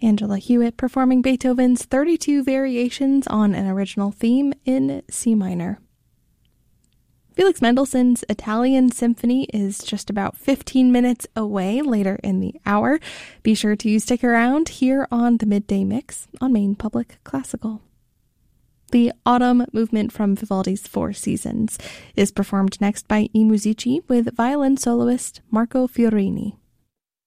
Angela Hewitt performing Beethoven's 32 variations on an original theme in C minor. Felix Mendelssohn's Italian Symphony is just about 15 minutes away later in the hour. Be sure to stick around here on the Midday Mix on Maine Public Classical. The Autumn Movement from Vivaldi's Four Seasons is performed next by I Musici with violin soloist Marco Fiorini.